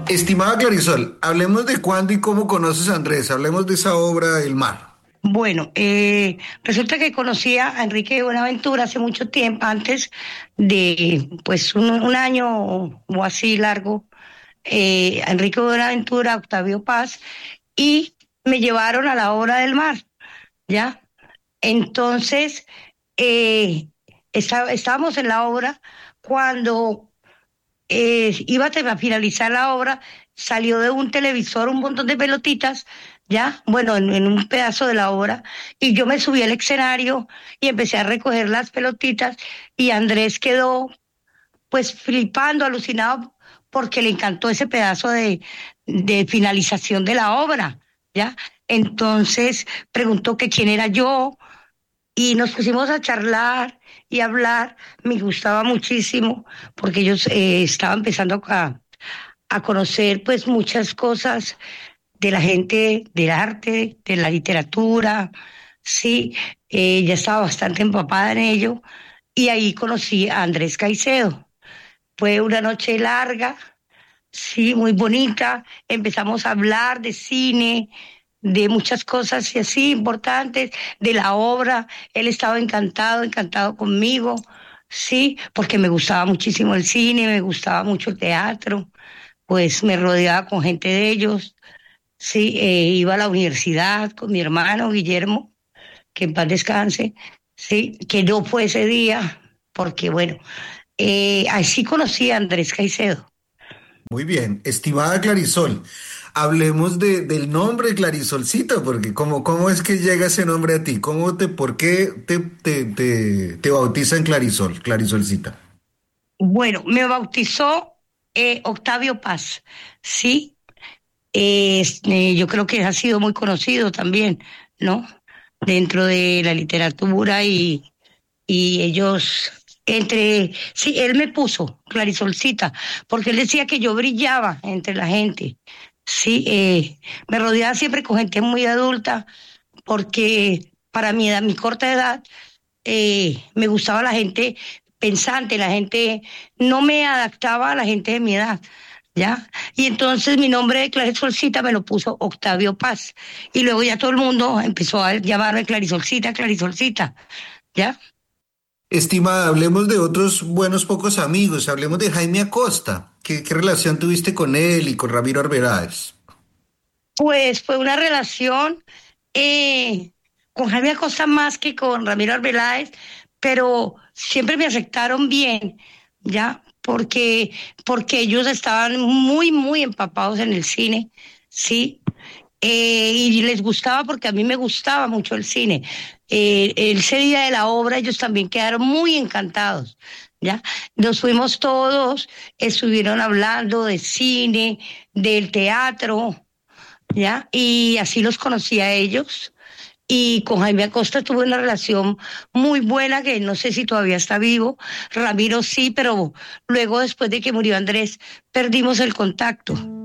Estimada Clarisol, hablemos de cuándo y cómo conoces a Andrés, hablemos de esa obra El Mar. Bueno, resulta que conocí a Enrique Buenaventura hace mucho tiempo, antes de, pues, un año o así largo, a Enrique Buenaventura, Octavio Paz, y me llevaron a la obra del mar, ¿ya? Entonces, estábamos en la obra cuando iba a finalizar la obra, salió de un televisor un montón de pelotitas, ya, bueno, en un pedazo de la obra, y yo me subí al escenario y empecé a recoger las pelotitas, y Andrés quedó pues flipando, alucinado, porque le encantó ese pedazo de finalización de la obra, ¿ya? Entonces preguntó que quién era yo, y nos pusimos a charlar y hablar. Me gustaba muchísimo porque ellos estaban empezando a conocer pues muchas cosas de la gente del arte, de la literatura, sí, ya estaba bastante empapada en ello, y ahí conocí a Andrés Caicedo. Fue una noche larga, sí, muy bonita. Empezamos a hablar de cine, de muchas cosas y así importantes, de la obra. Él estaba encantado, encantado conmigo, sí, porque me gustaba muchísimo el cine, me gustaba mucho el teatro, pues me rodeaba con gente de ellos, sí, iba a la universidad con mi hermano Guillermo, que en paz descanse, sí, que no fue ese día, porque bueno, así conocí a Andrés Caicedo. Muy bien, estimada Clarisol, hablemos del nombre Clarisolcita, porque ¿cómo es que llega ese nombre a ti? ¿Por qué te bautizan Clarisol, Clarisolcita? Bueno, me bautizó Octavio Paz, sí. Yo creo que ha sido muy conocido también, ¿no? Dentro de la literatura, y ellos, sí, él me puso Clarisolcita, porque él decía que yo brillaba entre la gente, sí, me rodeaba siempre con gente muy adulta, porque para mi edad, mi corta edad, me gustaba la gente pensante, la gente, no me adaptaba a la gente de mi edad, ¿ya? Y entonces mi nombre de Clarisolcita me lo puso Octavio Paz. Y luego ya todo el mundo empezó a llamarme Clarisolcita, Clarisolcita, ¿ya? Estimada, hablemos de otros buenos pocos amigos, hablemos de Jaime Acosta. ¿Qué relación tuviste con él y con Ramiro Arbeláez? Pues fue una relación con Jaime Acosta más que con Ramiro Arbeláez, pero siempre me aceptaron bien, ¿ya? Porque ellos estaban muy, muy empapados en el cine, ¿sí? Y les gustaba porque a mí me gustaba mucho el cine. Ese día de la obra ellos también quedaron muy encantados, ¿ya? Nos fuimos todos, estuvieron hablando de cine, del teatro, ¿ya? Y así los conocí a ellos. Y con Jaime Acosta tuve una relación muy buena, que no sé si todavía está vivo. Ramiro sí, pero luego, después de que murió Andrés, perdimos el contacto.